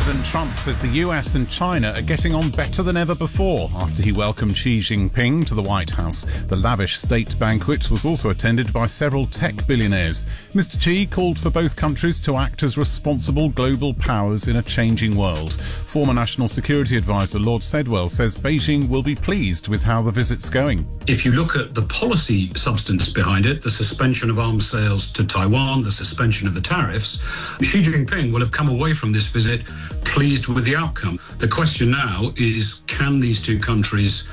President Trump says the US and China are getting on better than ever before after he welcomed Xi Jinping to the White House. The lavish state banquet was also attended by several tech billionaires. Mr. Xi called for both countries to act as responsible global powers in a changing world. Former National Security Advisor Lord Sedwell says Beijing will be pleased with how the visit's going. If you look at the policy substance behind it, the suspension of arms sales to Taiwan, the suspension of the tariffs, Xi Jinping will have come away from this visit pleased with the outcome. The question now is, can these two countries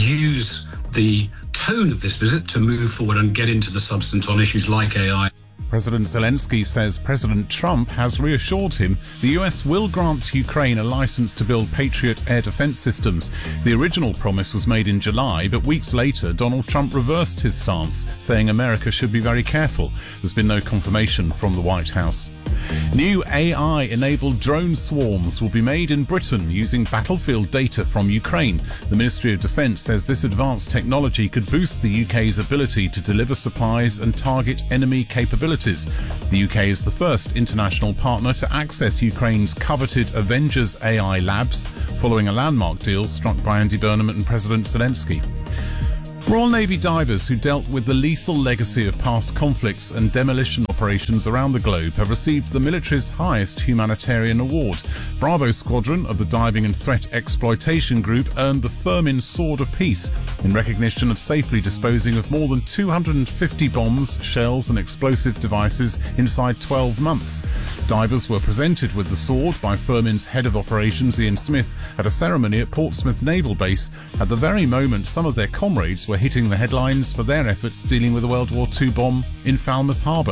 use the tone of this visit to move forward and get into the substance on issues like AI? President Zelensky says President Trump has reassured him the US will grant Ukraine a license to build Patriot air defense systems. The original promise was made in July, but weeks later Donald Trump reversed his stance, saying America should be very careful. There's been no confirmation from the White House. New AI-enabled drone swarms will be made in Britain using battlefield data from Ukraine. The Ministry of Defence says this advanced technology could boost the UK's ability to deliver supplies and target enemy capabilities. The UK is the first international partner to access Ukraine's coveted Avengers AI labs, following a landmark deal struck by Andy Burnham and President Zelensky. Royal Navy divers who dealt with the lethal legacy of past conflicts and demolition operations around the globe have received the military's highest humanitarian award. Bravo Squadron of the Diving and Threat Exploitation Group earned the Firmin Sword of Peace in recognition of safely disposing of more than 250 bombs, shells and explosive devices inside 12 months. Divers were presented with the sword by Firmin's head of operations Ian Smith at a ceremony at Portsmouth Naval Base at the very moment some of their comrades were hitting the headlines for their efforts dealing with a World War II bomb in Falmouth Harbour.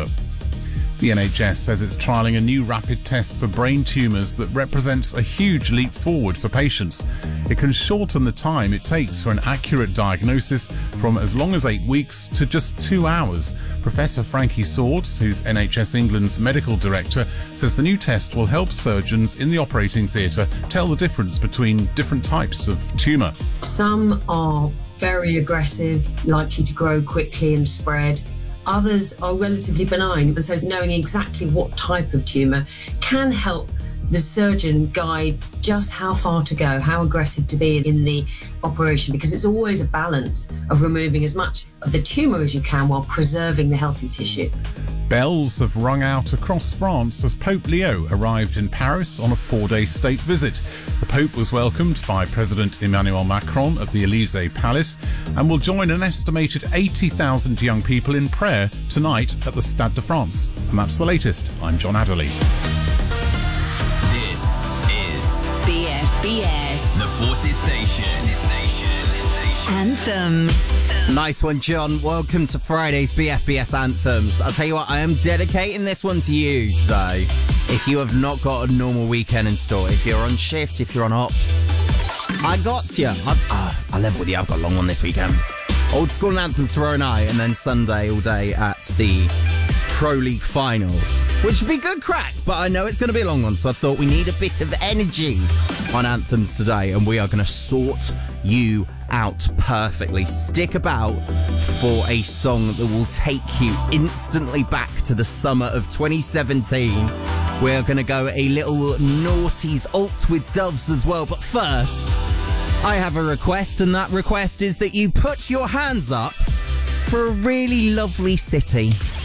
The NHS says it's trialling a new rapid test for brain tumours that represents a huge leap forward for patients. It can shorten the time it takes for an accurate diagnosis from as long as 8 weeks to just 2 hours. Professor Frankie Swords, who's NHS England's medical director, says the new test will help surgeons in the operating theatre tell the difference between different types of tumour. Some are very aggressive, likely to grow quickly and spread. Others are relatively benign, and so knowing exactly what type of tumour can help the surgeon guide just how far to go, how aggressive to be in the operation, because it's always a balance of removing as much of the tumour as you can while preserving the healthy tissue. Bells have rung out across France as Pope Leo arrived in Paris on a 4-day state visit. The Pope was welcomed by President Emmanuel Macron at the Élysée Palace and will join an estimated 80,000 young people in prayer tonight at the Stade de France. And that's the latest. I'm John Adderley. This is BFBS, the Forces Station. Anthems. Nice one, John. Welcome to Friday's BFBS Anthems. I'll tell you what, I am dedicating this one to you today. If you have not got a normal weekend in store, if you're on shift, if you're on ops, I got you. I level with you. I've got a long one this weekend. Old School Anthems tomorrow night, and then Sunday all day at the Pro League finals, which would be good crack, but I know it's going to be a long one, so I thought we need a bit of energy on Anthems today, and we are going to sort you out perfectly. Stick about for a song that will take you instantly back to the summer of 2017. We're going to go a little noughties alt with Doves as well, but first, I have a request, and that request is that you put your hands up for a really lovely city.